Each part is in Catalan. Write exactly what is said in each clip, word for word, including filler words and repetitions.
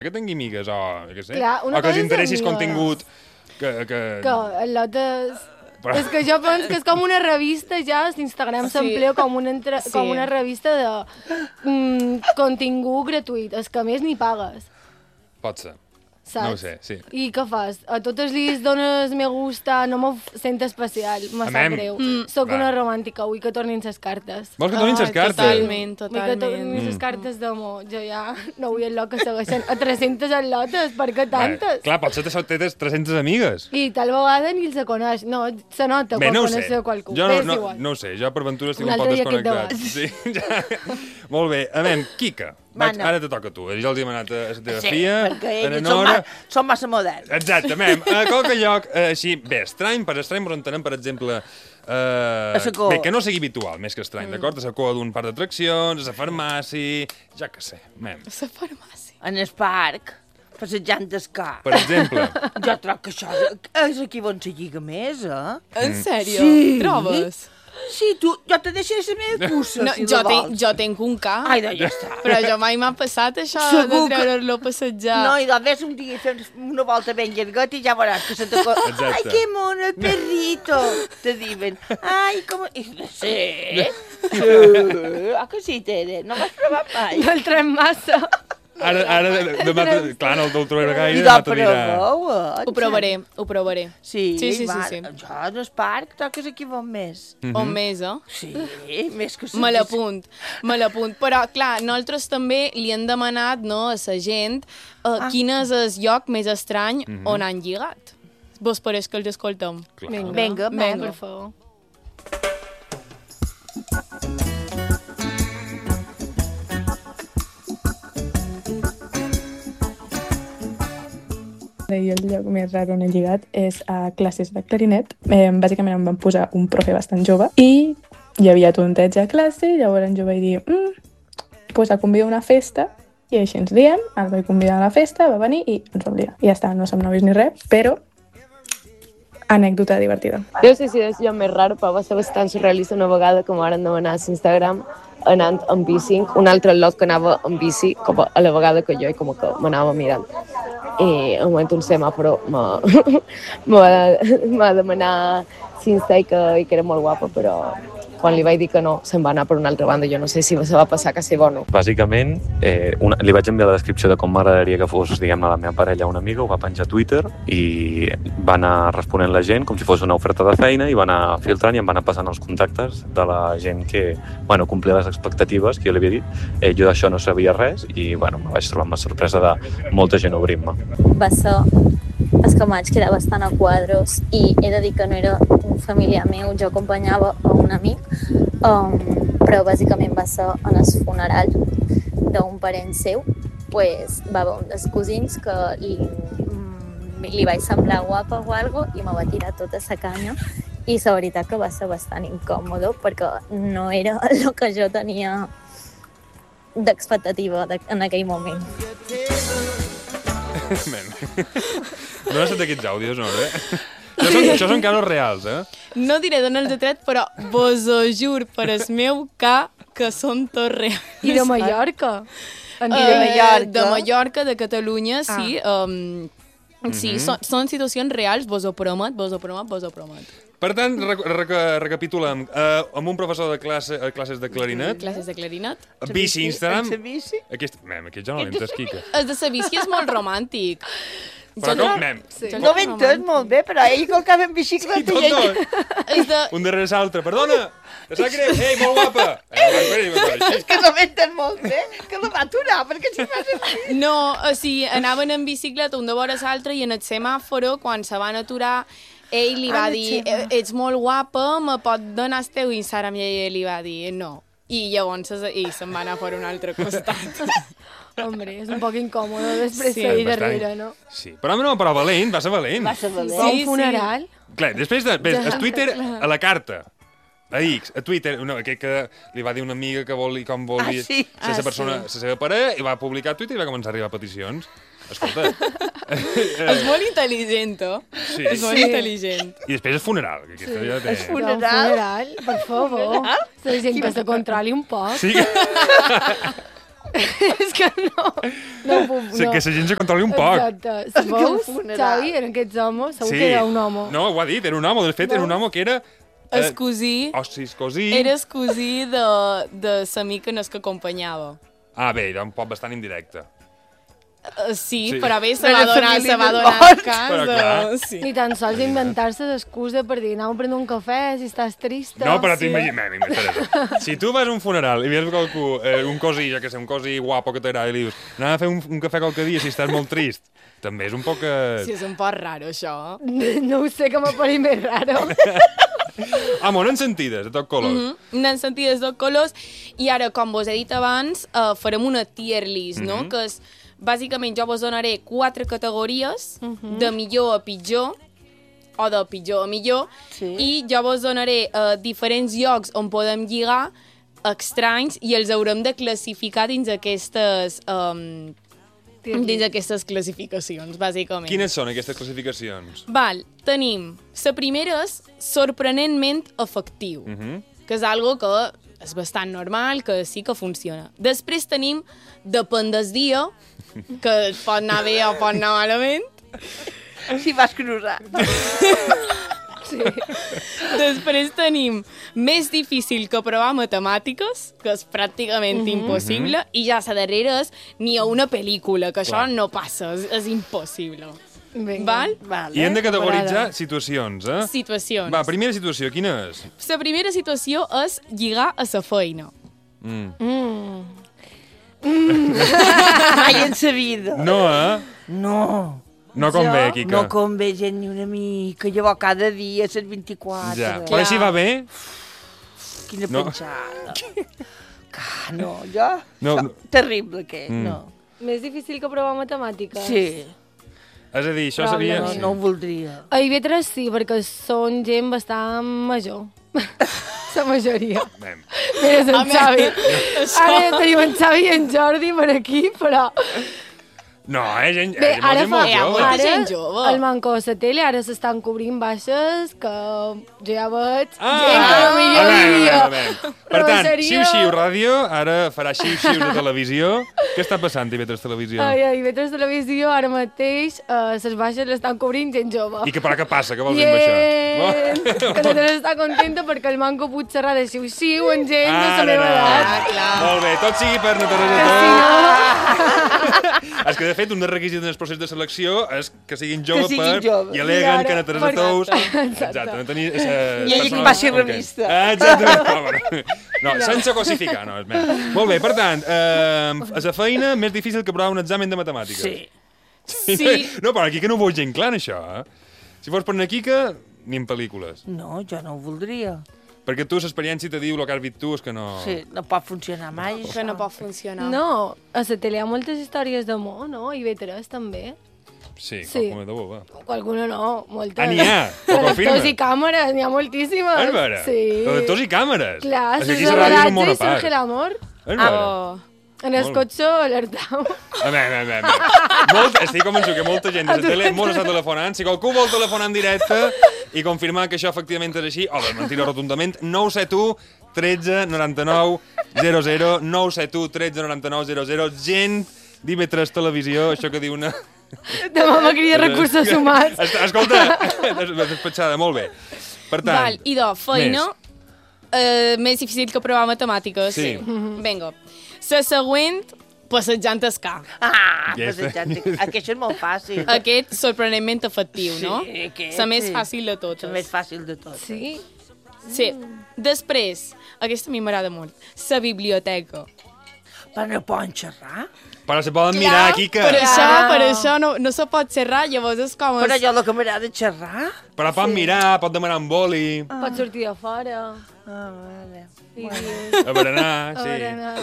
que tingui amigues o, què sé, Clar, o que els interessis contingut que... Que, que el lot és... Però... És que jo penso que és com una revista ja, l'Instagram sí. s'emplea com, una entre... sí. com una revista de mm, contingut gratuït, és que a més ni pagues. Pot ser. Saps? No ho sé, sí. I què fas? A totes les dones me gusta, no me sent especial, me sap greu. Mm. Soc una romàntica, vull que tornin les cartes. Vols que tornin les cartes? Totalment, totalment. Vull que tornin les cartes d'amor. Jo ja no vull el que segueixen a tres-centes atlotes, per què tantes? Bé, clar, potser te té tres-centes amigues. I tal vegada ni els coneix. No, se nota Bé, quan no coneix qualcú. Jo no, no, no ho sé, jo per ventura estic un, un poc desconnectat. Sí, ja. Molt bé. A veure, Quica, vaig, ara te toca a tu. Jo els he demanat a la teva sí, filla, perquè a la ells Nora... són, ma són massa moderns. Exactament. A qualque lloc, eh, així, bé, estrany, per estrany, però entenem, per exemple, eh, bé, que no sigui habitual, més que estrany, mm. d'acord? A la cua d'un parc d'atraccions, a la farmàcia, ja que sé, mem. A la farmàcia. En el parc, passejant d'escar. Per exemple. Jo trobo que això és aquí on se lliga més, eh? En sèrio? Sí. Trobes? Sí, tu, jo te deixaré la meva cussa, no, si jo la tenc, vols. jo tenc un ca. Ai, doncs ja està. Però jo mai m'ha passat això Segur de treure-lo a passejar. No, i doncs ves un dia i fem una volta ben llargueta i ja veuràs que se te... Ai, que mono, el perrito, te diuen. Ai, com... Sí, sí, ah, que sí, Tere, no m'has provat mai. No el trem massa. Ara, ara demà, clar, no el trobaré gaire, I demà de te dirà... proveu, Ho provaré, ho provaré. Sí, sí, sí, va, sí, sí. Jo en el parc toques aquí on més. Mm -hmm. On més, eh? Sí, més que... Me l'apunt, me l'apunt. Però, clar, nosaltres també li hem demanat, no, a la gent uh, ah. quin és el lloc més estrany mm -hmm. on han lligat. Vos pareix que els escoltem? Clar. Vinga, vinga, vinga, per favor. I el lloc més rar on he lligat és a classes de clarinet. Eh, bàsicament em van posar un profe bastant jove i hi havia tonteig a classe, llavors jo vaig dir mm, pues a convidar a una festa i així ens diem, el vaig convidar a la festa, va venir i ens va obligar. I ja està, no som novis ni res, però anècdota divertida. Jo no sé si és el lloc més rar, però va ser bastant surrealista una vegada que m'han demanat a l'Instagram anant amb bici, un altre lot que anava amb bici com a la vegada que jo i com que m'anava mirant. I en un moment un semàforo m'ha demanat l'Insta i que, i que era molt guapa, però quan li vaig dir que no, se'n va anar per una altra banda. Jo no sé si se va passar que ser bono. Bàsicament, eh, una, li vaig enviar la descripció de com m'agradaria que fos, diguem-ne, la meva parella o una amiga, ho va penjar a Twitter i va anar responent la gent com si fos una oferta de feina i va anar filtrant i em va anar passant els contactes de la gent que, bueno, complia les expectatives que jo li havia dit. Eh, jo d'això no sabia res i, bueno, me vaig trobar amb la sorpresa de molta gent obrint-me. Va ser és que em vaig quedar bastant a quadros i he de dir que no era un familiar meu, jo acompanyava a un amic, um, però bàsicament va ser en el funeral d'un parent seu, pues, va haver un dels cosins que li, li vaig semblar guapa o algo i me va tirar tota la canya i la veritat que va ser bastant incòmode perquè no era el que jo tenia d'expectativa en aquell moment. No has estat aquests àudios, no, eh? Això són, això són casos reals, eh? No diré d'on els he tret, però vos ho jur per el meu ca que són tots reals. I de Mallorca? Uh, de Mallorca? De Mallorca, de Catalunya, ah. sí. Um, sí, mm -hmm. són, són situacions reals, vos ho promet, vos ho promet, vos ho promet. Per tant, rec rec recapitulem. Uh, amb un professor de classe, uh, classes de clarinet. Classes de clarinet. Bici, Instagram. La bici? Aquest, mem, aquest jo no l'he entès, Quica. El de la bici és molt romàntic. Però com, mem? Sí. No l'he entès molt bé, però ell colcava en bicicleta sí, tot, i ell... de... Un darrere l'altre. Perdona! Que sap greu? Ei, molt guapa! És que no l'he entès molt bé, que la va aturar, perquè si fas així... No, o sigui, anaven en bicicleta un de vora l'altre i en el semàforo, quan se van aturar, ell li va ah, dir, ets molt guapa, me pot donar el teu Instagram? I ell li va dir, no. I llavors ell se'n va anar per un altre costat. Hombre, és un poc incòmode després sí, seguir darrere, no? Sí, però no, però valent, va ser valent. Va ser valent. Sí, un funeral. Sí. Clar, després de... Ves, a Twitter, a la carta, a X, a Twitter, no, aquell que li va dir una amiga que vol com vol dir ah, sí. la seva persona, la seva parella, i va publicar a Twitter i va començar a arribar peticions. Escolta. És molt intel·ligent, oh? Sí. És molt sí. intel·ligent. I després el funeral. Que sí. ja té... El funeral? El funeral, per favor. La gent que se controli un poc. Sí. És que no. No ho puc, no. Que la gent se controli un poc. Exacte. Si veus, Xavi, en aquests homes, segur que era un home. No, ho ha dit, era un home. De fet, era un home que era... El cosí... Oh, sí, el cosí... Era el cosí de, de l'amic que acompanyava. Ah, bé, era un poc bastant indirecte. Uh, sí, sí, però bé, se va donar, se va donar el cas. De... Sí. Ni tan sols inventar-se l'excusa per dir anau a prendre un cafè si estàs trista. No, però sí. t'imagines, si tu vas a un funeral i veus qualcú, eh, un cosí, ja que sé, un cosí guapo que t'agrada, i li dius anava a fer un, un cafè qualque dia si estàs molt trist, també és un poc... Eh... Sí, és un poc raro, això. No ho sé, que m'apari més raro. Ah, m'ho n'han sentides, de tot colors. Mm -hmm. N'han sentides de tot colors, i ara, com vos he dit abans, uh, farem una tier list, no? Mm -hmm. Que és... Bàsicament, jo vos donaré quatre categories, uh -huh. de millor a pitjor, o de pitjor a millor, sí. I jo vos donaré uh, diferents llocs on podem lligar estranys i els haurem de classificar dins aquestes, um, dins aquestes classificacions, bàsicament. Quines són aquestes classificacions? Val, tenim... La primera és sorprenentment efectiu, uh -huh. que és algo que és bastant normal, que sí que funciona. Després tenim depèn del dia, que pot anar bé o pot anar malament. Si vas cruzar. Sí. Després tenim més difícil que provar matemàtiques, que és pràcticament uh -huh. impossible, uh -huh. i ja la darrera és ni a una pel·lícula, que això Clar. no passa, és, és impossible. Vinga. Val? Vale. I hem de categoritzar situacions, eh? Situacions. Va, primera situació, quina és? La primera situació és lligar a la feina. Mm. Mm. Mm. Mai en sa vida. No, eh? No. No convé, Quica. No convé gent ni una mica. Llavors cada dia, les vint-i-quatre. Ja. Però si va bé... Quina no. pensada. Ah, no, jo... No, no. Terrible, aquest, mm. no. Més difícil que provar matemàtiques? Sí. És a dir, això seria... No, no ho voldria. A I V tres sí, perquè són gent bastant major. La majoria. Bem. Mira, en Xavi. Ara tenim en Xavi i en Jordi per aquí, però... No, eh, gent, Bé, eh, ara, molt fa, jove. ara gent jove. el manco de la tele ara s'estan cobrint baixes que jo ja veig Ah, gent que a millor veure, diria. a veure. Per tant, seria... xiu-xiu ràdio, ara farà xiu-xiu de televisió. Què està passant a I V tres Televisió? Ai, a I V tres Televisió ara mateix uh, les baixes l'estan cobrint gent jove. I què, però què passa? Què vols dir amb això? Gent que no te n'està contenta perquè el manco pot xerrar de xiu-xiu en gent Ah, de la meva no. edat. Ah, clar. Molt bé, tot sigui per Natalja Que de si Tous. És que, de fet, un dels requisits del procés de selecció és que siguin joves Que siguin per... joves. I aleguen I ara, que Natalja de Tous... Exacte. Exacte, no tenir... Esa I ell que va ser revista. Ah, exacte. No, bueno. no, sense cosificar, no. Molt bé, per tant, eh, a la feina més difícil que provar un examen de matemàtiques. Sí. Sí. No, però aquí que no ho veig gent clar, això, eh? Si fos per una Quica, ni en pel·lícules. No, jo no ho voldria. Perquè tu, l'experiència te diu, el que has vist tu és que no... Sí, no pot funcionar mai, Que no pot funcionar. No, a la tele hi ha moltes històries d'amor, no? I I V tres també. Sí, Sí. qualcuna de boba. Qualcuna no, moltes. Ah, n'hi ha? Ho confirma? Productors i càmeres, n'hi ha moltíssimes. És vera? Sí. Productors i càmeres? Clar, És que és aquí de la ràdio és un món baratge a i surge part. l'amor. És vera? Oh. En el Molt. cotxe alertau. A veure, a veure, a veure. Molt, estic convençut que molta gent de la tele mos està telefonant. Si qualcú vol telefonar en directe i confirmar que això efectivament és així, o desmentir-ho rotundament, nou set u tretze noranta-nou zero zero, nou set u tretze noranta-nou zero zero, gent d'I V tres Televisió, això que diu una... Demà m'ha cridat recursos humans. Escolta, despatxada, molt bé. Per tant... Val, i de feina, eh, més difícil que provar matemàtiques. Sí. Vinga. La següent, passejant el ca. Ah, Aquesta. passejant. Aquest és molt fàcil. Aquest sorprenentment efectiu, Sí, no? aquest, La més sí. fàcil de totes. La més fàcil de tot. Sí? Sí. Després, aquesta a mi m'agrada molt, la biblioteca. Però no poden xerrar? Però se poden mirar aquí que... Per això, per això no, no se pot xerrar, llavors és com... Però Es... jo el que m'agrada és xerrar. Però pot mirar, pot demanar un boli, Ah. Pots sortir a fora. Ah, vale. I dius... a berenar, A sí. veure, no.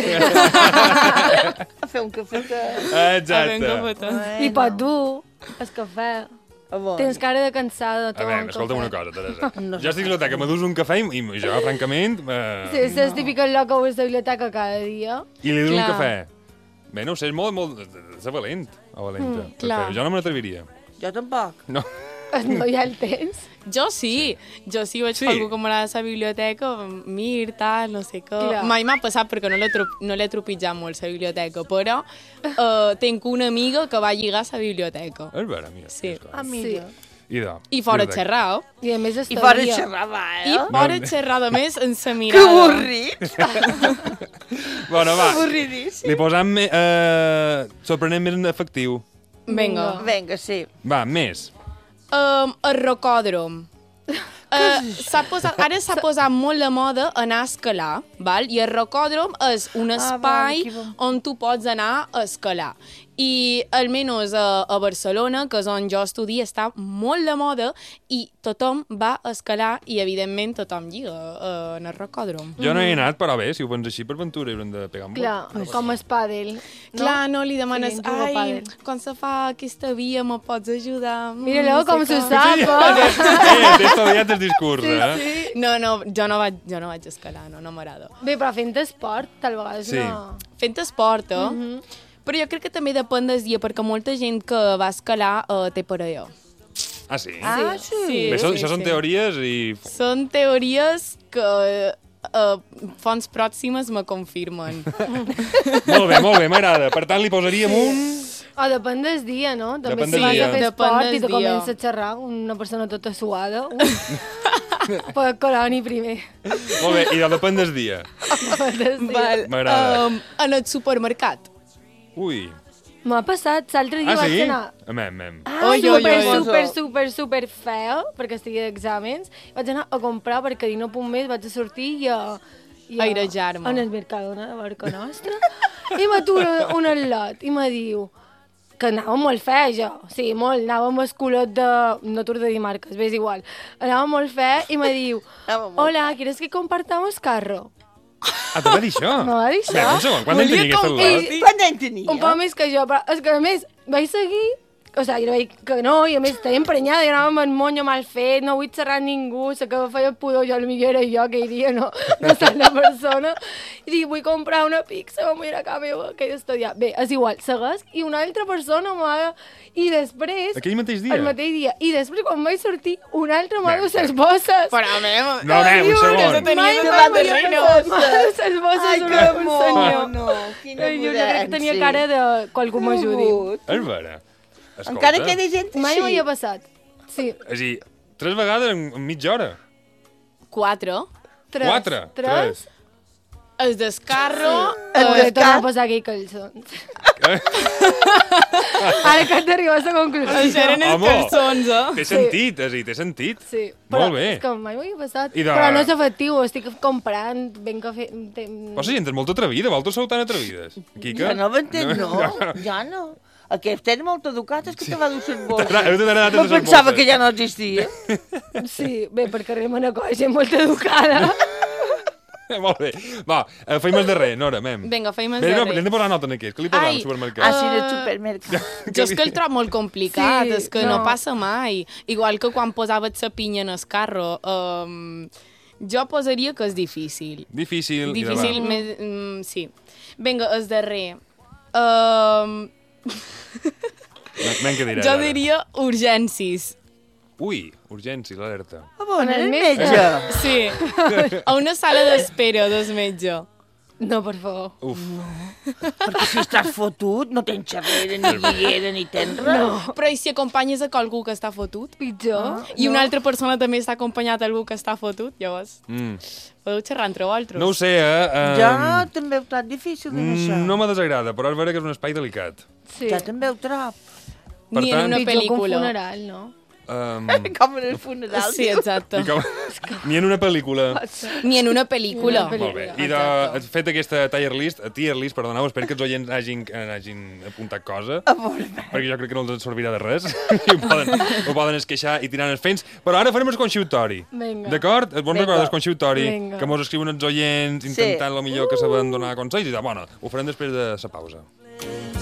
A fer un cafetó. Exacte. I pot dur el cafè. Bon. Tens cara de cansada de A tot veure, el escolta'm cafè. una cosa, Teresa. No Jo estic notant que me dus un cafè i, i jo, francament... Eh, Sí, és no. típica loca a la biblioteca cada dia. I li dono un Clar. cafè. Bé, no ho sé, és molt, molt... És valent, o valenta. Mm, per clar. fer-ho. Jo no me n'atreviria. Jo tampoc. No. No hi ha el temps. Jo sí, jo sí vaig Sí. fer algú com a la biblioteca, mir, tal, no sé què. Clar. Mai m'ha passat perquè no l'he tro- no l'he tropitjat molt, la biblioteca, però uh, tinc una amiga que va lligar a la biblioteca. És vera, mira. Sí. és clar. Amiga. I, de, I fora biblioteca. xerrar, oh? I a més I fora estudia. xerrar, va, I eh? fora xerrar, de més, en sa Que mirada. avorrit. Bueno, va, Avorridíssim. li posam uh, sorprenentment efectiu. Vinga. Vinga, sí. Va, més. Um, el rocòdrom. Uh, s'ha posat, ara s'ha posat molt de moda anar a escalar, val? I el rocòdrom és un espai aquí vam. on tu pots anar a escalar. I almenys a, a Barcelona, que és on jo estudio, està molt de moda i tothom va a escalar i, evidentment, tothom lliga uh, en el rocòdrom. Jo no hi he anat, però bé, si ho pens així per ventura haurem de pegar un Clar, com es pàdel. No? Clar, no, li demanes, Sí, jugo a ai, pàdel." quan se fa aquesta via me pots ajudar? Mm, Mira-lo, no sé com què." s'ho sap, eh? Eh, t'he estudiat el discurs, eh? No, no, jo no vaig, jo no vaig escalar, no, no m'agrada. Bé, però fent esport, tal vegada és Sí. una... Fent esport, eh? Però jo crec que també depèn del dia, perquè molta gent que va escalar uh, té parella. Ah, sí? Ah, sí. Sí, Bé, això, sí, això són sí. teories i... Són teories que uh, fonts pròximes me confirmen. Molt bé, molt bé, m'agrada. Per tant, li posaríem un... O depèn del dia, no? També Depèn si del vas dia. a fer Depèn esport del i te dia. comença a xerrar una persona tota suada, pot colar-n'hi primer. Molt bé, i de depèn del dia. Val. M'agrada. Um, en el supermercat. Ui. M'ha passat, l'altre dia Ah, vaig sí? anar... Amem, amem. Ah, Oi, super, oi, oi. super, super, super feo, perquè estigui d'exàmens. Vaig anar a comprar perquè dir no puc més, vaig a sortir i a... I a Airejar-me. En el Mercadona de Barca Nostra. I m'atura un al·lot i me diu que anava molt fe, jo. Sí, molt. Anava amb el culot de... No t'ho he de dir marques, ves igual. Anava molt fe i me diu Anava molt hola, ¿quieres que compartamos carro? Ah, t'ho va dir això? M'ho va dir això. Bé, un segon, quan en Volia tenia aquest com- al·lot? I- Quant any tenia? Un poc més que jo, però és que a més vaig seguir, o sigui, jo vaig que no, i a més estava emprenyada, i anava amb el monyo mal fet, no vull xerrar amb ningú, sé que feia pudor, jo potser era jo que iria, no, no ser la persona, i dic, vull comprar una pizza, vam ir a casa meva, que he d'estudiar. Bé, és igual, segueix, i una altra persona m'ha... I després... Aquell mateix dia? El mateix dia. I després, quan vaig sortir, una altra m'ha Bé, dut bé. les bosses. Però a mi... No, bé, un segon. tenia Mai de mai tant de m'havia reino. passat. M'ha dut les bosses Ai, un, que un senyor. mono. Quina Jo crec que tenia prudència. cara de qualcú m'ajudi. És vera. Escolta. Encara queda gent Mai així. m'havia passat. Sí. És a dir, tres vegades en, en mitja hora. Quatre. Tres. Quatre. Tres. El descarro... El Oye, descat. torna a posar aquí calçons. Ara que has d'arribar a la conclusió. Això eren els Home. calçons, eh? Té sentit, és a dir, té sentit. Sí, però Molt bé. és que mai m'havia passat. I de- Però no és efectiu, estic comprant, ben que fe... Te... Però la gent és molt atrevida, vosaltres sou tan atrevides. Quica? Jo no m'entenc, no. Ja no. Aquest era molt educat, és que te va dur les bosses. T'agrada- heu t'agradat Me les bosses. pensava que ja no existia. Sí, bé, perquè arriba una cosa molt educada. Molt bé. Va, eh, feim el darrer, Nora, mem. Vinga, feim el Bé, no, darrer. hem de posar nota en aquest. Què li posam Ai, al supermercat? Ah, sí, Eh, del supermercat. Jo és que el trobo molt complicat, Sí, és que no. no. passa mai. Igual que quan posaves la pinya en el carro. Um, jo posaria que és difícil. Difícil. i Difícil, davant. més, mm, sí. Vinga, el darrer. Um, Men, què diràs jo ara? diria urgències. Ui, urgència, l'alerta. A on, el el metge? metge? Sí, a una sala d'espera del metge. No, per favor. Uf, Perquè si estàs fotut, no tens xerrera, ni guiera, ni tens res. No. Però i si acompanyes a algú que està fotut? Pitjor. I una altra persona també està acompanyat a algú que està fotut, llavors mm. podeu xerrar entre vosaltres. No ho sé, eh? Um, Ja també ho trob difícil, en això. No me desagrada, però és vera que és un espai delicat. Sí. Ja també ho trob. Per Ni tant- en una Pitjor que un pel·lícula. funeral, no? Um, Com en el funeral. Sí, exacte. i com... Ni en una pel·lícula. Ni en una pel·lícula. Ni en una Molt bé. I de, Exacte. fet aquesta tier list, tier list, perdoneu, espero que els oients hagin, hagin apuntat cosa, perquè jo crec que no els servirà de res. I ho poden, ho poden esqueixar i tirar els fents. Però ara farem el conxiutori. Vinga. D'acord? Es bon Vinga. recordar el conxiutori, Vinga. que mos escriuen els oients intentant sí. lo millor que saben donar consells. I de, bueno, ho farem després de la pausa.